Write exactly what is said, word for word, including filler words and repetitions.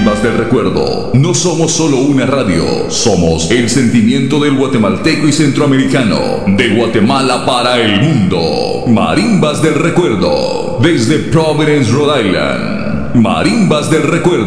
Marimbas del Recuerdo. No somos solo una radio, somos el sentimiento del guatemalteco y centroamericano, de Guatemala para el mundo. Marimbas del Recuerdo, desde Providence, Rhode Island. Marimbas del Recuerdo.